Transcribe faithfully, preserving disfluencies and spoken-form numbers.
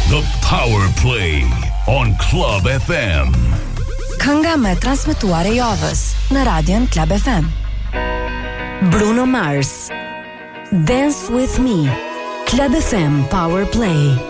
The Power Play on Club F M. Kënga me transmetuar e javës në Radion Club F M. Bruno Mars, Dance With Me, Club F M Power Play.